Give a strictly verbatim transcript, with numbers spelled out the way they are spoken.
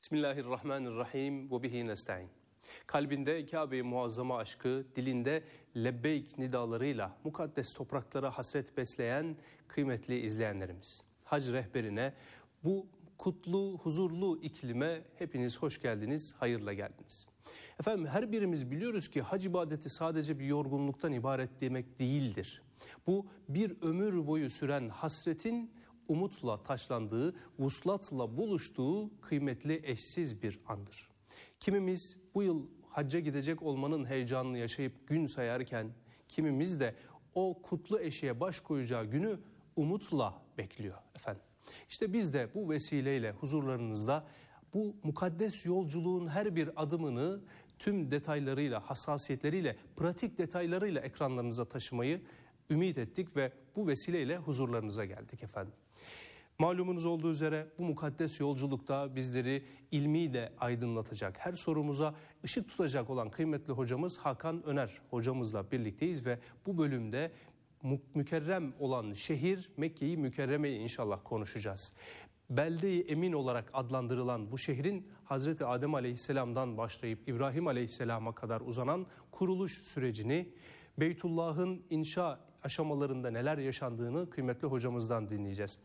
Bismillahirrahmanirrahim ve bihi nesta'in. Kalbinde Kabe-i Muazzama aşkı, dilinde lebbeyk nidalarıyla mukaddes topraklara hasret besleyen kıymetli izleyenlerimiz. Hac rehberine, bu kutlu, huzurlu iklime hepiniz hoş geldiniz, hayırla geldiniz. Efendim, her birimiz biliyoruz ki hac ibadeti sadece bir yorgunluktan ibaret demek değildir. Bu bir ömür boyu süren hasretin umutla taşlandığı, vuslatla buluştuğu kıymetli eşsiz bir andır. Kimimiz bu yıl hacca gidecek olmanın heyecanını yaşayıp gün sayarken, kimimiz de o kutlu eşeğe baş koyacağı günü umutla bekliyor efendim. İşte biz de bu vesileyle huzurlarınızda bu mukaddes yolculuğun her bir adımını tüm detaylarıyla, hassasiyetleriyle, pratik detaylarıyla ekranlarınıza taşımayı ümit ettik ve bu vesileyle huzurlarınıza geldik efendim. Malumunuz olduğu üzere bu mukaddes yolculukta bizleri ilmiyle aydınlatacak, her sorumuza ışık tutacak olan kıymetli hocamız Hakan Öner hocamızla birlikteyiz ve bu bölümde mü- mükerrem olan şehir Mekke-i Mükerreme'yi inşallah konuşacağız. Belde-i Emin olarak adlandırılan bu şehrin Hazreti Adem Aleyhisselam'dan başlayıp İbrahim Aleyhisselam'a kadar uzanan kuruluş sürecini, Beytullah'ın inşa aşamalarında neler yaşandığını kıymetli hocamızdan dinleyeceğiz.